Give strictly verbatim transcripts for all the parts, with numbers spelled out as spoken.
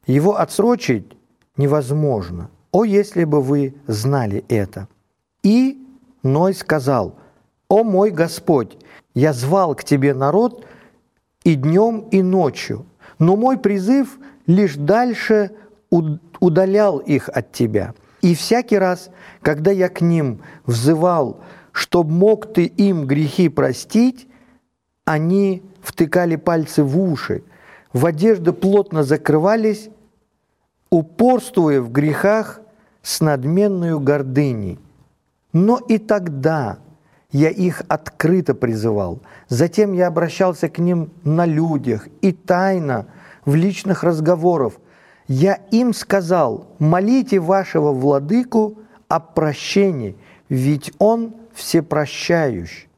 Его отсрочить невозможно. О, если бы вы знали это! И Ной сказал: «О мой Господь, я звал к тебе народ и днем, и ночью, но мой призыв лишь дальше удалял их от тебя. И всякий раз, когда я к ним взывал, чтоб мог ты им грехи простить, они втыкали пальцы в уши, в одежды плотно закрывались, упорствуя в грехах с надменною гордыней. Но и тогда я их открыто призывал. Затем я обращался к ним на людях и тайно в личных разговорах. Я им сказал: молите вашего владыку о прощении, ведь он всепрощающий».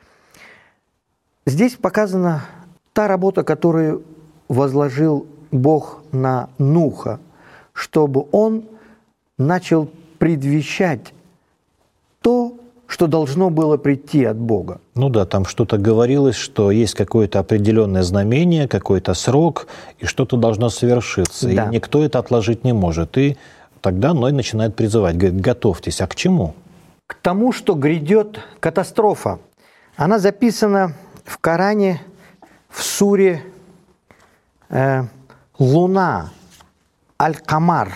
Здесь показана та работа, которую возложил Бог на Нуха, чтобы он начал предвещать то, что должно было прийти от Бога. Ну да, там что-то говорилось, что есть какое-то определенное знамение, какой-то срок, и что-то должно совершиться. Да. И никто это отложить не может. И тогда Ной начинает призывать, говорит: готовьтесь. А к чему? К тому, что грядет катастрофа. Она записана в Коране, в суре э, «Луна», «Аль-Камар».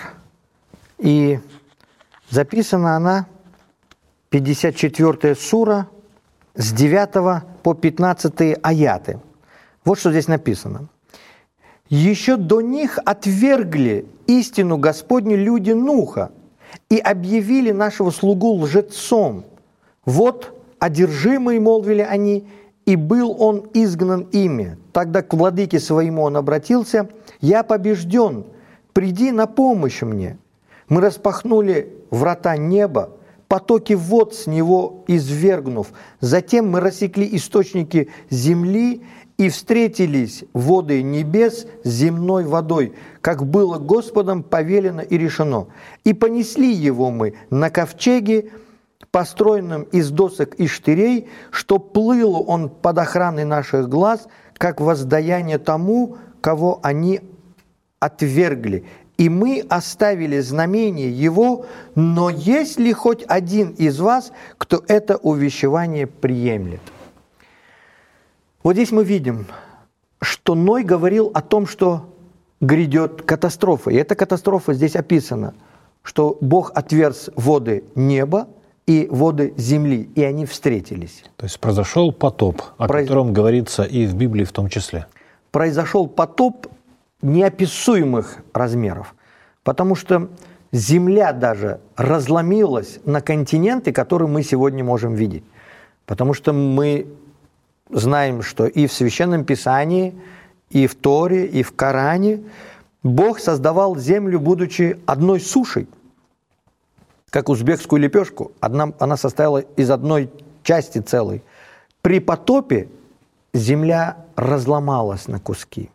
И записана она, пятьдесят четвёртая сура, с девятого по пятнадцатый аяты. Вот что здесь написано. «Еще до них отвергли истину Господню люди Нуха и объявили нашего слугу лжецом. Вот одержимый, молвили они, и был он изгнан ими. Тогда к владыке своему он обратился: я побежден, приди на помощь мне. Мы распахнули врата неба, потоки вод с него извергнув. Затем мы рассекли источники земли и встретились воды небес с земной водой, как было Господом повелено и решено. И понесли его мы на ковчеге, построенном из досок и штырей, что плыл он под охраной наших глаз, как воздаяние тому, кого они отвергли. И мы оставили знамение его, но есть ли хоть один из вас, кто это увещевание приемлет?» Вот здесь мы видим, что Ной говорил о том, что грядет катастрофа. И эта катастрофа здесь описана, что Бог отверз воды неба и воды земли, и они встретились. То есть произошел потоп, о Произ... котором говорится и в Библии в том числе. Произошел потоп неописуемых размеров, потому что земля даже разломилась на континенты, которые мы сегодня можем видеть. Потому что мы знаем, что и в Священном Писании, и в Торе, и в Коране Бог создавал землю, будучи одной сушей, как узбекскую лепешку. Одна, она состояла из одной части целой. При потопе земля разломалась на куски.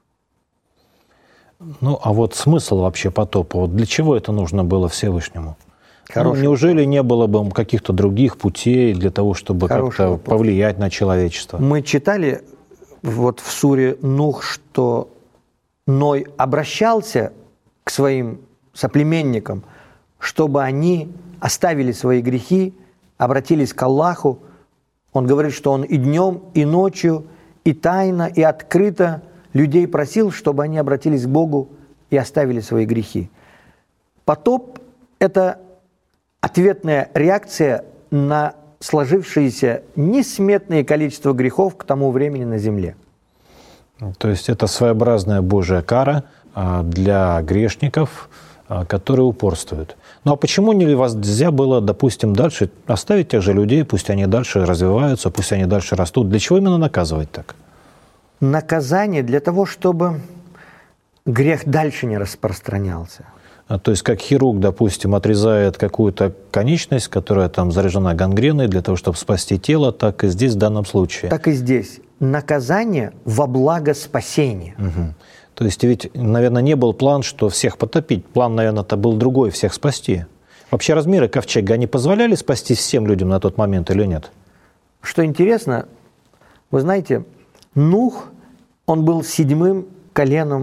Ну, а вот смысл вообще потопа, вот для чего это нужно было Всевышнему? Ну, неужели не было бы каких-то других путей для того, чтобы как-то вопрос. повлиять на человечество? Мы читали вот в суре Нух, что Ной обращался к своим соплеменникам, чтобы они оставили свои грехи, обратились к Аллаху. Он говорит, что он и днем, и ночью, и тайно, и открыто людей просил, чтобы они обратились к Богу и оставили свои грехи. Потоп – это ответная реакция на сложившееся несметное количество грехов к тому времени на земле. То есть это своеобразная Божья кара для грешников, которые упорствуют. Ну а почему нельзя было, допустим, дальше оставить тех же людей, пусть они дальше развиваются, пусть они дальше растут? Для чего именно наказывать так? Наказание для того, чтобы грех дальше не распространялся. А, то есть как хирург, допустим, отрезает какую-то конечность, которая там заражена гангреной для того, чтобы спасти тело, так и здесь в данном случае. Так и здесь. Наказание во благо спасения. Угу. То есть ведь, наверное, не был план, что всех потопить. План, наверное, это был другой, всех спасти. Вообще размеры ковчега, они позволяли спасти всем людям на тот момент или нет? Что интересно, вы знаете, Нух, он был седьмым коленом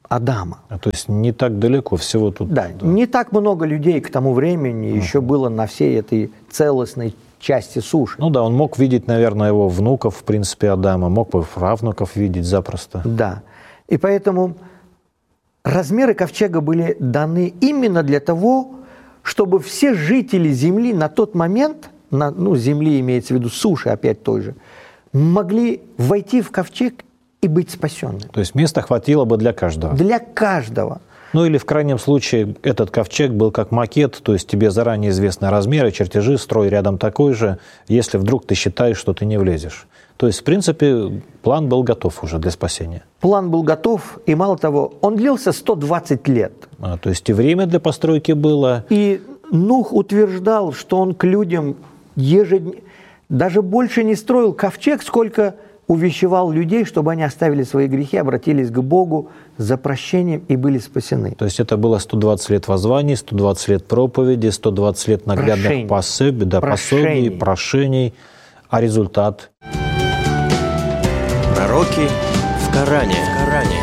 Адама. А, то есть не так далеко, всего тут... Да, да, не так много людей к тому времени uh-huh. еще было на всей этой целостной части суши. Ну да, он мог видеть, наверное, его внуков, в принципе, Адама, мог бы правнуков видеть запросто. Да, и поэтому размеры ковчега были даны именно для того, чтобы все жители земли на тот момент, на, ну, земли имеется в виду суши опять той же, могли войти в ковчег и быть спасенными. То есть места хватило бы для каждого? Для каждого. Ну или в крайнем случае этот ковчег был как макет, то есть тебе заранее известны размеры, чертежи, строй рядом такой же, если вдруг ты считаешь, что ты не влезешь. То есть, в принципе, план был готов уже для спасения. План был готов, и мало того, он длился сто двадцать лет. А, то есть и время для постройки было. И Нух утверждал, что он к людям ежедневно, даже больше не строил ковчег, сколько увещевал людей, чтобы они оставили свои грехи, обратились к Богу за прощением и были спасены. То есть это было сто двадцать лет воззваний, сто двадцать лет проповеди, сто двадцать лет наглядных пособий, да, пособий, прошений. А результат? Пророки в Коране. в Коране.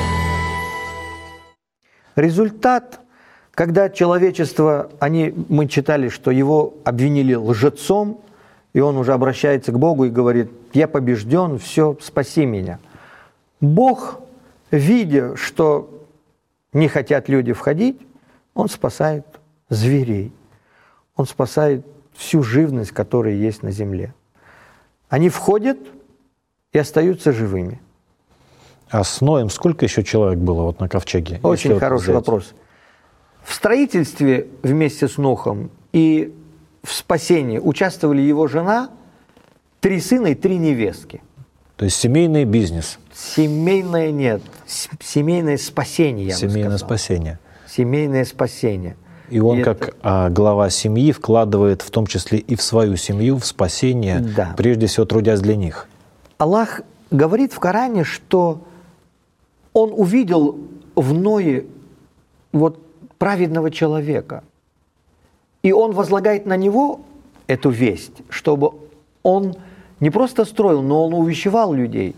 Результат, когда человечество, они, мы читали, что его обвинили лжецом, и он уже обращается к Богу и говорит: «Я побежден, все, спаси меня». Бог, видя, что не хотят люди входить, Он спасает зверей, Он спасает всю живность, которая есть на земле. Они входят и остаются живыми. А с Ноем сколько еще человек было вот на ковчеге? Очень хороший вот вопрос. В строительстве вместе с Нохом и в спасении участвовали его жена, три сына и три невестки. То есть семейный бизнес. Семейное нет, семейное спасение, я Семейное бы сказал. спасение. Семейное спасение. И он, и как это... а, глава семьи, вкладывает в том числе и в свою семью, в спасение, да. прежде всего трудясь для них. Аллах говорит в Коране, что Он увидел в Ное вот праведного человека. И Он возлагает на него эту весть, чтобы он не просто строил, но он увещевал людей.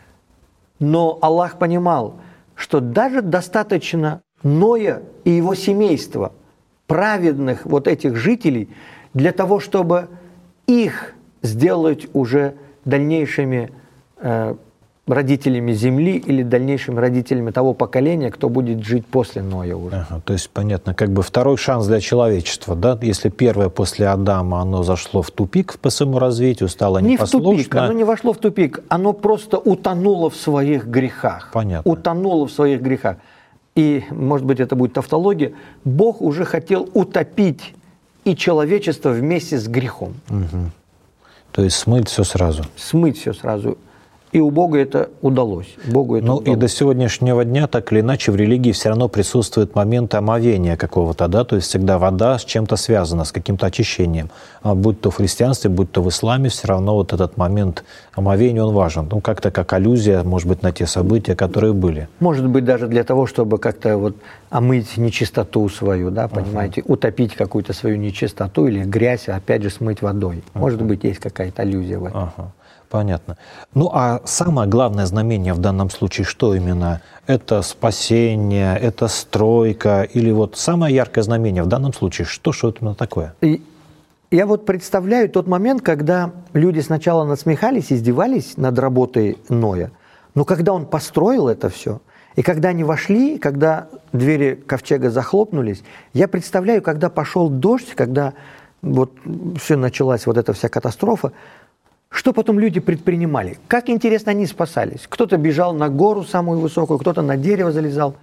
Но Аллах понимал, что даже достаточно Ноя и его семейства, праведных вот этих жителей, для того, чтобы их сделать уже дальнейшими э, родителями земли или дальнейшими родителями того поколения, кто будет жить после Ноя уже. Ага, то есть, понятно, как бы второй шанс для человечества, да? Если первое после Адама, оно зашло в тупик по своему развитию, стало не непослушно. Не в тупик, оно не вошло в тупик, оно просто утонуло в своих грехах. Понятно. Утонуло в своих грехах. И, может быть, это будет тавтология, Бог уже хотел утопить и человечество вместе с грехом. Угу. То есть смыть все сразу. Смыть все сразу. И у Бога это удалось. Богу это ну удалось. И до сегодняшнего дня, так или иначе, в религии все равно присутствует момент омовения какого-то, да, то есть всегда вода с чем-то связана, с каким-то очищением. А будь то в христианстве, будь то в исламе, все равно вот этот момент омовения, он важен. Ну, как-то как аллюзия, может быть, на те события, которые были. Может быть, даже для того, чтобы как-то вот омыть нечистоту свою, да, понимаете, uh-huh. утопить какую-то свою нечистоту или грязь, опять же, смыть водой. Uh-huh. Может быть, есть какая-то аллюзия в этом. Uh-huh. Понятно. Ну, а самое главное знамение в данном случае что именно? Это спасение, это стройка или вот самое яркое знамение в данном случае? Что же это именно такое? И я вот представляю тот момент, когда люди сначала насмехались, издевались над работой Ноя, но когда он построил это все, и когда они вошли, когда двери ковчега захлопнулись, я представляю, когда пошел дождь, когда вот все началась вот эта вся катастрофа, что потом люди предпринимали? Как, интересно, они спасались? Кто-то бежал на гору самую высокую, кто-то на дерево залезал.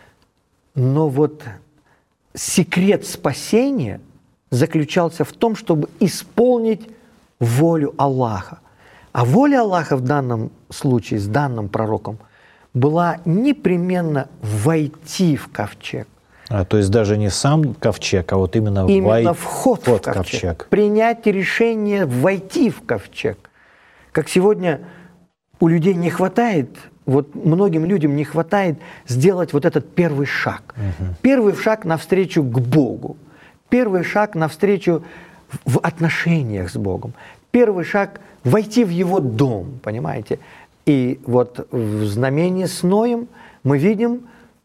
Но вот секрет спасения заключался в том, чтобы исполнить волю Аллаха. А воля Аллаха в данном случае, с данным пророком, была непременно войти в ковчег. А, то есть даже не сам ковчег, а вот именно, именно вой... вход, вход в ковчег. ковчег. Принять решение войти в ковчег. Как сегодня у людей не хватает, вот многим людям не хватает сделать вот этот первый шаг. Угу. Первый шаг навстречу к Богу. Первый шаг навстречу в отношениях с Богом. Первый шаг войти в Его дом, понимаете? И вот в знамении с Ноем мы видим,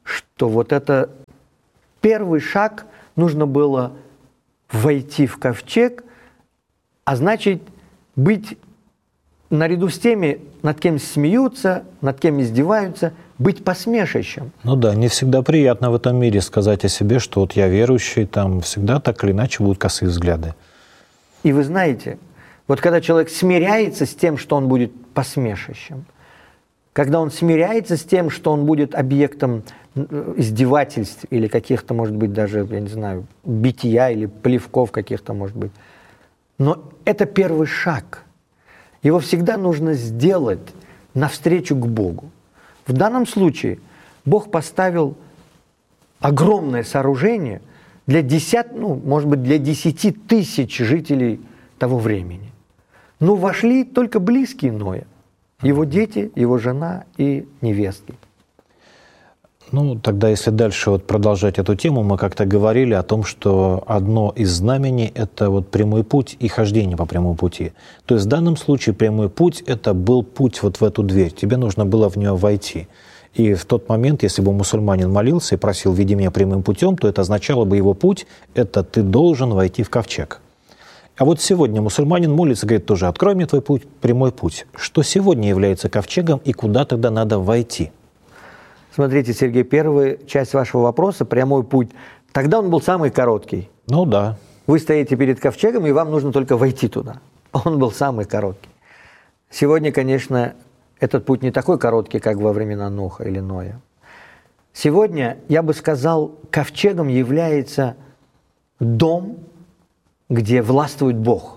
что вот это первый шаг, нужно было войти в ковчег, а значит быть наряду с теми, над кем смеются, над кем издеваются, быть посмешищем. Ну да, не всегда приятно в этом мире сказать о себе, что вот я верующий, там всегда так или иначе будут косые взгляды. И вы знаете, вот когда человек смиряется с тем, что он будет посмешищем, когда он смиряется с тем, что он будет объектом издевательств или каких-то, может быть, даже, я не знаю, битья или плевков каких-то, может быть. Но это первый шаг. Его всегда нужно сделать навстречу к Богу. В данном случае Бог поставил огромное сооружение для десят, ну, может быть, для десяти тысяч жителей того времени. Но вошли только близкие Ноя. Его дети, его жена и невестки. Ну, тогда, если дальше вот продолжать эту тему, мы как-то говорили о том, что одно из знамений – это вот прямой путь и хождение по прямому пути. То есть в данном случае прямой путь – это был путь вот в эту дверь. Тебе нужно было в нее войти. И в тот момент, если бы мусульманин молился и просил «веди меня прямым путем», то это означало бы его путь – это ты должен войти в ковчег. А вот сегодня мусульманин молится, говорит тоже «открой мне твой путь, прямой путь». Что сегодня является ковчегом и куда тогда надо войти? Смотрите, Сергей, первая часть вашего вопроса, прямой путь, тогда он был самый короткий. Ну да. Вы стоите перед ковчегом, и вам нужно только войти туда. Он был самый короткий. Сегодня, конечно, этот путь не такой короткий, как во времена Ноха или Ноя. Сегодня, я бы сказал, ковчегом является дом, где властвует Бог.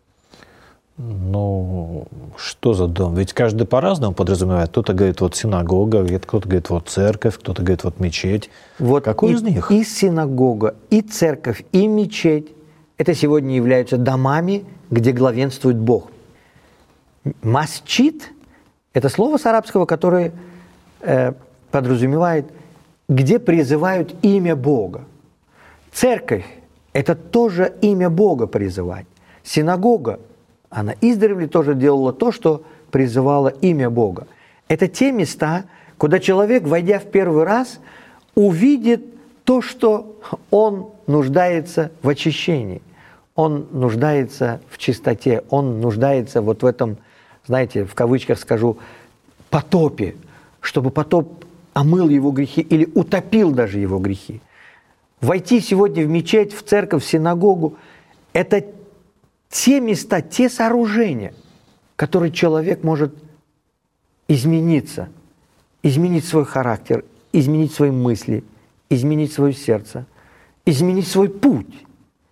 Ну, что за дом? Ведь каждый по-разному подразумевает. Кто-то говорит, вот синагога, кто-то говорит, вот церковь, кто-то говорит, вот мечеть. Вот какой и, из них? И синагога, и церковь, и мечеть – это сегодня являются домами, где главенствует Бог. Масчид – это слово с арабского, которое э, подразумевает, где призывают имя Бога. Церковь – это тоже имя Бога призывать. Синагога – она издревле тоже делала то, что призывала имя Бога. Это те места, куда человек, войдя в первый раз, увидит то, что он нуждается в очищении. Он нуждается в чистоте, он нуждается вот в этом, знаете, в кавычках скажу, потопе, чтобы потоп омыл его грехи или утопил даже его грехи. Войти сегодня в мечеть, в церковь, в синагогу – это те места, те сооружения, которые человек может измениться, изменить свой характер, изменить свои мысли, изменить свое сердце, изменить свой путь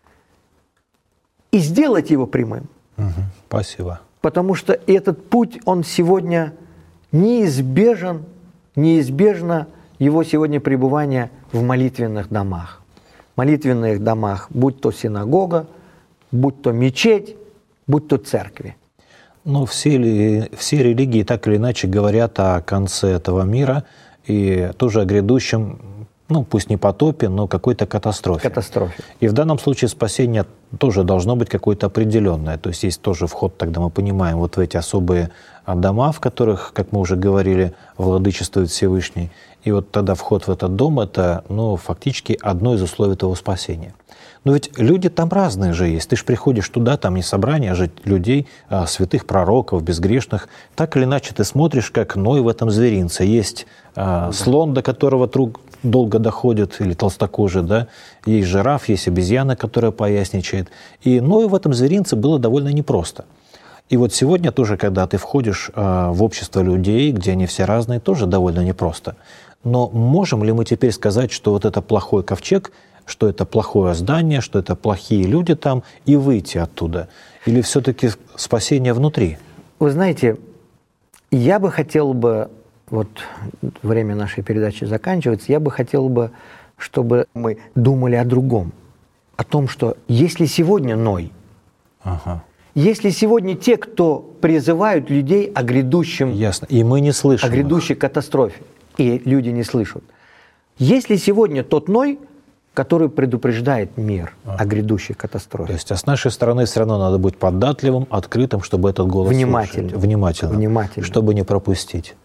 и сделать его прямым. Угу, спасибо. Потому что этот путь, он сегодня неизбежен, неизбежно его сегодня пребывание в молитвенных домах. Молитвенных домах, будь то синагога, будь то мечеть, будь то церкви. Ну, все, все религии так или иначе говорят о конце этого мира и тоже о грядущем, ну, пусть не потопе, но какой-то катастрофе. Катастрофе. И в данном случае спасение тоже должно быть какое-то определенное. То есть есть тоже вход, тогда мы понимаем, вот в эти особые дома, в которых, как мы уже говорили, владычествует Всевышний. И вот тогда вход в этот дом – это, ну, фактически одно из условий того спасения. Но ведь люди там разные же есть. Ты же приходишь туда, там не собрание, а же людей, а, святых пророков, безгрешных. Так или иначе ты смотришь, как Ной в этом зверинце. Есть а, слон, до которого труд долго доходит, или толстокожий, да? Есть жираф, есть обезьяна, которая поясничает. И Ною в этом зверинце было довольно непросто. И вот сегодня тоже, когда ты входишь а, в общество людей, где они все разные, тоже довольно непросто. Но можем ли мы теперь сказать, что вот это плохой ковчег, что это плохое здание, что это плохие люди там, и выйти оттуда? Или все-таки спасение внутри? Вы знаете, я бы хотел бы, вот время нашей передачи заканчивается, я бы хотел бы, чтобы мы думали о другом. О том, что если сегодня Ной, ага. если сегодня те, кто призывают людей о грядущем, Ясно. И мы не слышим о грядущей их. катастрофе, и люди не слышат. Если сегодня тот Ной, который предупреждает мир а. о грядущей катастрофе. То есть, а с нашей стороны все равно надо быть податливым, открытым, чтобы этот голос Внимательным. слушать. Внимательно. Внимательно. Чтобы не пропустить.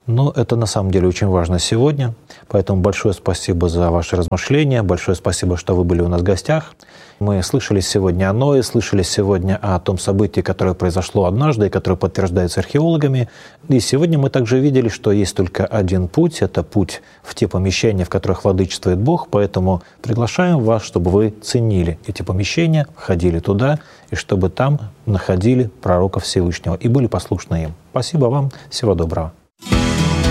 Но это на самом деле очень важно сегодня. Поэтому большое спасибо за ваши размышления. Большое спасибо, что вы были у нас в гостях. Мы слышали сегодня о Ное, слышали сегодня о том событии, которое произошло однажды и которое подтверждается археологами. И сегодня мы также видели, что есть только один путь. Это путь в те помещения, в которых владычествует Бог. Поэтому приглашаем вас, чтобы вы ценили эти помещения, ходили туда, и чтобы там находили пророка Всевышнего и были послушны им. Спасибо вам. Всего доброго.